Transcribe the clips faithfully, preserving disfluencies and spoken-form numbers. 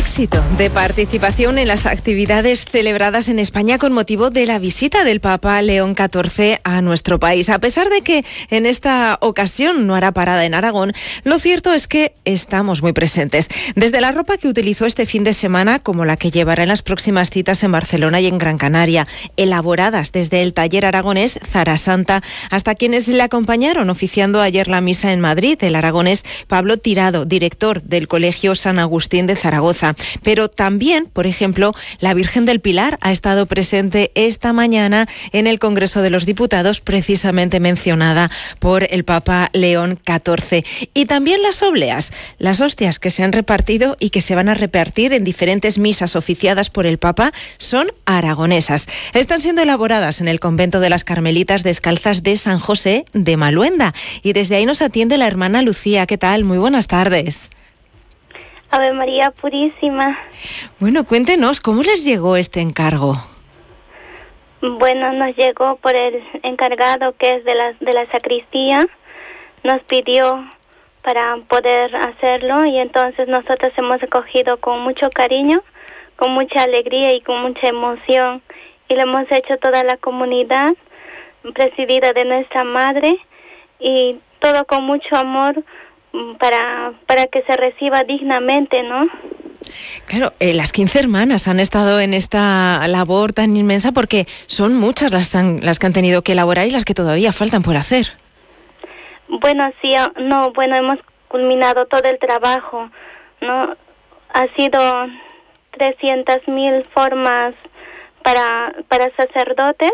éxito de participación en las actividades celebradas en España con motivo de la visita del Papa León catorce a nuestro país. A pesar de que en esta ocasión no hará parada en Aragón, lo cierto es que estamos muy presentes. Desde la ropa que utilizó este fin de semana, como la que llevará en las próximas citas en Barcelona y en Gran Canaria, elaboradas desde el taller aragonés Zara Santa, hasta quienes le acompañaron oficiando ayer la misa en Madrid, el aragonés Pablo Tirado, director del Colegio San Agustín de Zaragoza. Pero también, por ejemplo, la Virgen del Pilar ha estado presente esta mañana en el Congreso de los Diputados, precisamente mencionada por el Papa León catorce. Y también las obleas, las hostias que se han repartido y que se van a repartir en diferentes misas oficiadas por el Papa, son aragonesas. Están siendo elaboradas en el convento de las Carmelitas Descalzas de San José de Maluenda. Y desde ahí nos atiende la hermana Lucía. ¿Qué tal? Muy buenas tardes. Ave María Purísima. Bueno, cuéntenos, ¿cómo les llegó este encargo? Bueno, nos llegó por el encargado que es de la, de la sacristía. Nos pidió para poder hacerlo y entonces nosotros hemos acogido con mucho cariño, con mucha alegría y con mucha emoción. Y lo hemos hecho toda la comunidad, presidida de nuestra madre, y todo con mucho amor, para para que se reciba dignamente, ¿no? Claro, eh, las quince hermanas han estado en esta labor tan inmensa porque son muchas las, tan, las que han tenido que elaborar y las que todavía faltan por hacer. Bueno, sí, no, bueno, hemos culminado todo el trabajo, ¿no? Ha sido trescientas mil formas para para sacerdotes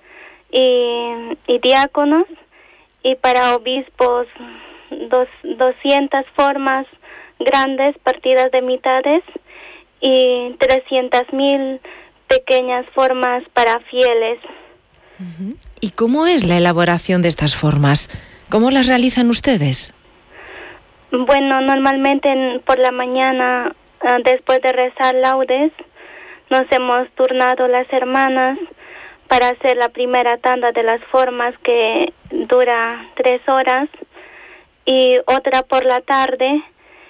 y, y diáconos, y para obispos Dos, doscientas formas grandes partidas de mitades y trescientas mil pequeñas formas para fieles. Uh-huh. ¿Y cómo es la elaboración de estas formas? ¿Cómo las realizan ustedes? Bueno, normalmente en, por la mañana, uh, después de rezar laudes, nos hemos turnado las hermanas para hacer la primera tanda de las formas, que dura tres horas. Y otra por la tarde,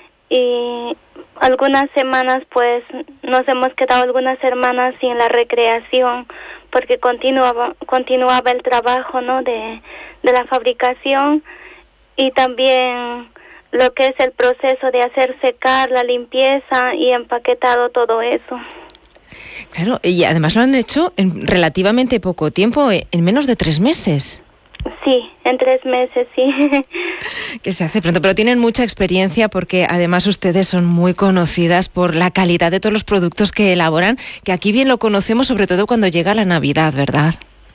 y algunas semanas pues nos hemos quedado algunas semanas sin la recreación porque continuaba continuaba el trabajo, ¿no?, de de la fabricación, y también lo que es el proceso de hacer secar, la limpieza y empaquetado, todo eso. Claro, y además lo han hecho en relativamente poco tiempo, en menos de tres meses. Sí, en tres meses, sí. Que se hace pronto, pero tienen mucha experiencia porque además ustedes son muy conocidas por la calidad de todos los productos que elaboran, que aquí bien lo conocemos, sobre todo cuando llega la Navidad, ¿verdad?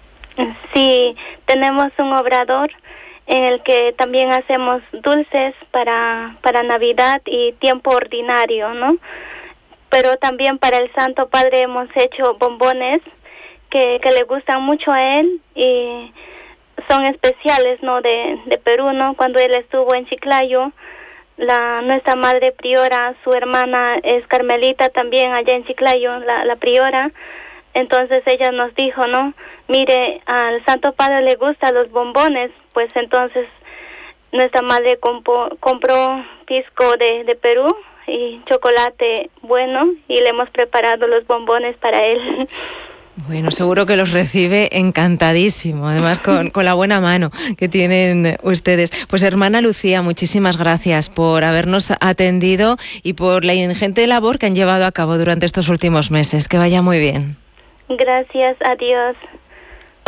Sí, tenemos un obrador en el que también hacemos dulces para, para Navidad y tiempo ordinario, ¿no? Pero también para el Santo Padre hemos hecho bombones que, que le gustan mucho a él y son especiales, ¿no?, de, de Perú, ¿no? Cuando él estuvo en Chiclayo, la nuestra madre priora, su hermana es carmelita también allá en Chiclayo, la, la priora. Entonces ella nos dijo, ¿no?, mire, al Santo Padre le gustan los bombones. Pues entonces nuestra madre compo, compró pisco de, de Perú y chocolate bueno, y le hemos preparado los bombones para él. Bueno, seguro que los recibe encantadísimo, además con, con la buena mano que tienen ustedes. Pues hermana Lucía, muchísimas gracias por habernos atendido y por la ingente labor que han llevado a cabo durante estos últimos meses. Que vaya muy bien. Gracias, adiós.